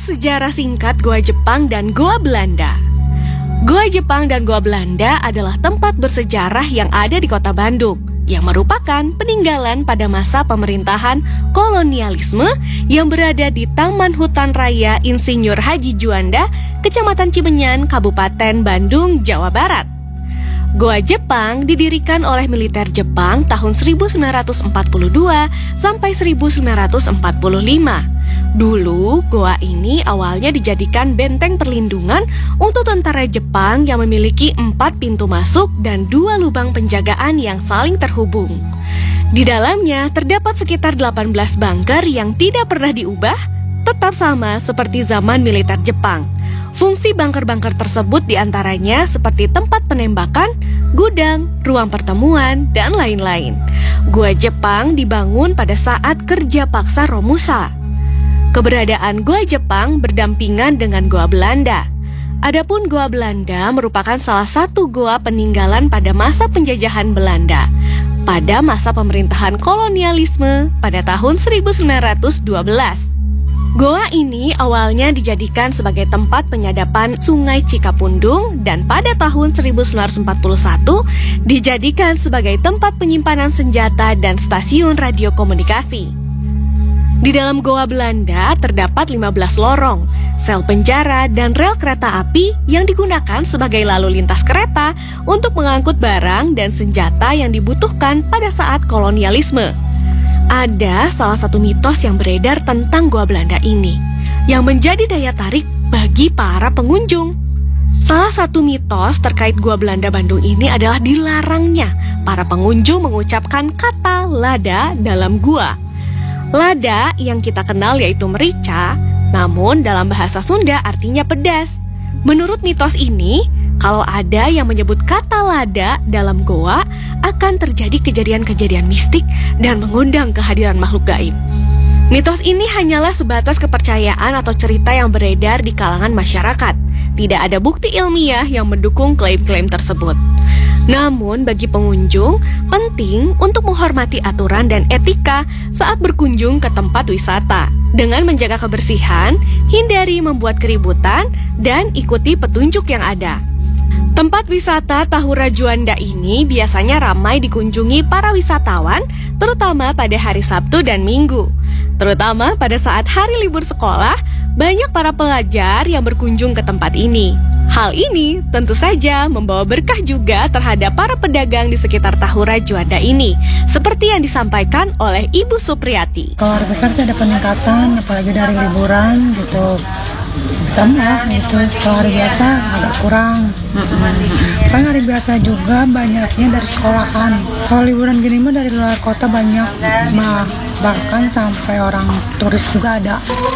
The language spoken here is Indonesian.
Sejarah singkat Goa Jepang dan Goa Belanda. Goa Jepang dan Goa Belanda adalah tempat bersejarah yang ada di kota Bandung, yang merupakan peninggalan pada masa pemerintahan kolonialisme yang berada di Taman Hutan Raya Insinyur Haji Juanda, Kecamatan Cimenyan, Kabupaten Bandung, Jawa Barat. Goa Jepang didirikan oleh militer Jepang tahun 1942 sampai 1945. Dulu, goa ini awalnya dijadikan benteng perlindungan untuk tentara Jepang yang memiliki 4 pintu masuk dan 2 lubang penjagaan yang saling terhubung. Di dalamnya terdapat sekitar 18 bunker yang tidak pernah diubah, tetap sama seperti zaman militer Jepang. Fungsi bunker-bunker tersebut diantaranya seperti tempat penembakan, gudang, ruang pertemuan, dan lain-lain. Goa Jepang dibangun pada saat kerja paksa Romusa. Keberadaan Goa Jepang berdampingan dengan Goa Belanda. Adapun Goa Belanda merupakan salah satu goa peninggalan pada masa penjajahan Belanda pada masa pemerintahan kolonialisme pada tahun 1912. Goa ini awalnya dijadikan sebagai tempat penyadapan Sungai Cikapundung dan pada tahun 1941 dijadikan sebagai tempat penyimpanan senjata dan stasiun radio komunikasi. Di dalam Goa Belanda terdapat 15 lorong, sel penjara, dan rel kereta api yang digunakan sebagai lalu lintas kereta untuk mengangkut barang dan senjata yang dibutuhkan pada saat kolonialisme. Ada salah satu mitos yang beredar tentang Goa Belanda ini, yang menjadi daya tarik bagi para pengunjung. Salah satu mitos terkait Goa Belanda Bandung ini adalah dilarangnya para pengunjung mengucapkan kata lada dalam gua. Lada yang kita kenal yaitu merica, namun dalam bahasa Sunda artinya pedas. Menurut mitos ini, kalau ada yang menyebut kata lada dalam goa, akan terjadi kejadian-kejadian mistik dan mengundang kehadiran makhluk gaib. Mitos ini hanyalah sebatas kepercayaan atau cerita yang beredar di kalangan masyarakat. Tidak ada bukti ilmiah yang mendukung klaim-klaim tersebut. Namun bagi pengunjung, penting untuk menghormati aturan dan etika saat berkunjung ke tempat wisata. Dengan menjaga kebersihan, hindari membuat keributan, dan ikuti petunjuk yang ada. Tempat wisata Tahura Juanda ini biasanya ramai dikunjungi para wisatawan, terutama pada hari Sabtu dan Minggu. Terutama pada saat hari libur sekolah, banyak para pelajar yang berkunjung ke tempat ini. Hal ini tentu saja membawa berkah juga terhadap para pedagang di sekitar Tahura Juanda ini, seperti yang disampaikan oleh Ibu Supriyati. Kalau hari besar sih ada peningkatan, apalagi dari liburan gitu. Tambah itu, kalau hari biasa agak kurang. Kan hari biasa juga banyaknya dari sekolahan. Kalau liburan gini mah dari luar kota banyak, bahkan sampai orang turis juga ada.